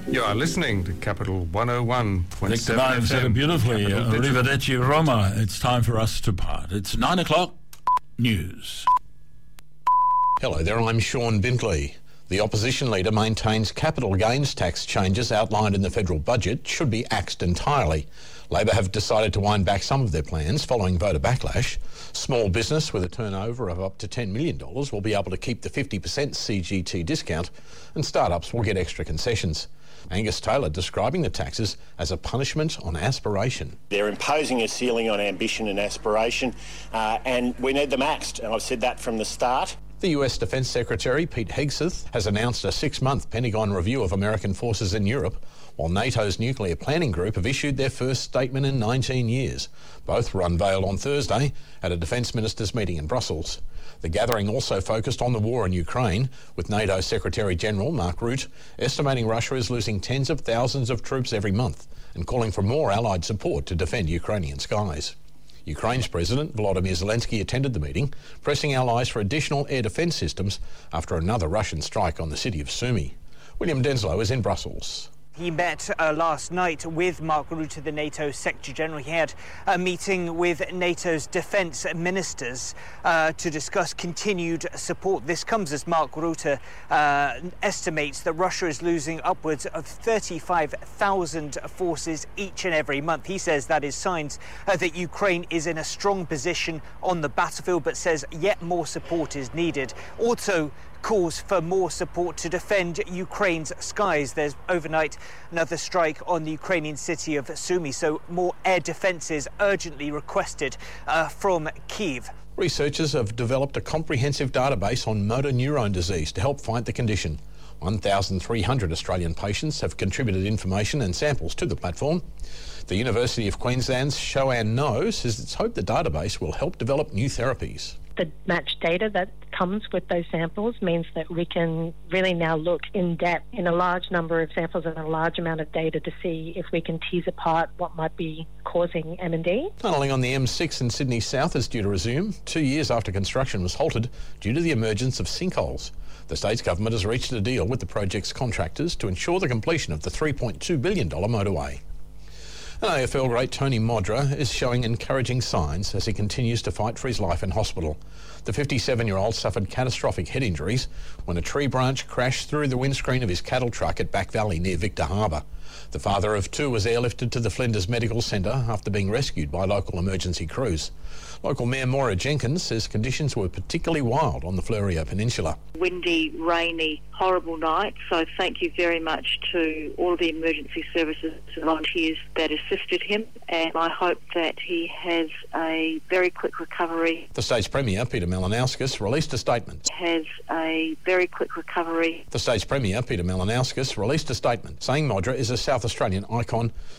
You are listening to Capital 101.7 Victor Martin said it beautifully. Arrivederci Roma. It's time for us to part. It's 9 o'clock. News. Hello there, I'm Sean Bintley. The opposition leader maintains capital gains tax changes outlined in the federal budget should be axed entirely. Labor have decided to wind back some of their plans following voter backlash. Small business with a turnover of up to $10 million will be able to keep the 50% CGT discount, and startups will get extra concessions. Angus Taylor describing the taxes as a punishment on aspiration. They're imposing a ceiling on ambition and aspiration, and we need them axed, and I've said that from the start. The US Defence Secretary Pete Hegseth has announced a 6-month Pentagon review of American forces in Europe, while NATO's nuclear planning group have issued their first statement in 19 years. Both were unveiled on Thursday at a defence ministers' meeting in Brussels. The gathering also focused on the war in Ukraine, with NATO Secretary-General Mark Rutte estimating Russia is losing tens of thousands of troops every month and calling for more Allied support to defend Ukrainian skies. Ukraine's President Volodymyr Zelensky attended the meeting, pressing allies for additional air defence systems after another Russian strike on the city of Sumy. William Denslow is in Brussels. He met last night with Mark Rutte, the NATO Secretary-General. He had a meeting with NATO's defence ministers to discuss continued support. This comes as Mark Rutte estimates that Russia is losing upwards of 35,000 forces each and every month. He says that is signs that Ukraine is in a strong position on the battlefield, but says yet more support is needed. Also calls for more support to defend Ukraine's skies. There's overnight another strike on the Ukrainian city of Sumy, so more air defences urgently requested from Kyiv. Researchers have developed a comprehensive database on motor neurone disease to help fight the condition. 1,300 Australian patients have contributed information and samples to the platform. The University of Queensland's Shoan No says it's hoped the database will help develop new therapies. The matched data that comes with those samples means that we can really now look in depth in a large number of samples and a large amount of data to see if we can tease apart what might be causing MND. Tunnelling on the M6 in Sydney South is due to resume 2 years after construction was halted due to the emergence of sinkholes. The state's government has reached a deal with the project's contractors to ensure the completion of the $3.2 billion motorway. And AFL great Tony Modra is showing encouraging signs as he continues to fight for his life in hospital. The 57-year-old suffered catastrophic head injuries when a tree branch crashed through the windscreen of his cattle truck at Back Valley near Victor Harbour. The father of two was airlifted to the Flinders Medical Centre after being rescued by local emergency crews. Local Mayor Moira Jenkins says conditions were particularly wild on the Fleurieu Peninsula. Windy, rainy, horrible night, so thank you very much to all the emergency services and volunteers that assisted him, and I hope that he has a very quick recovery. The state's Premier, Peter Malinauskas, released a statement. The state's Premier, Peter Malinauskas, released a statement saying Modra is a South Australian icon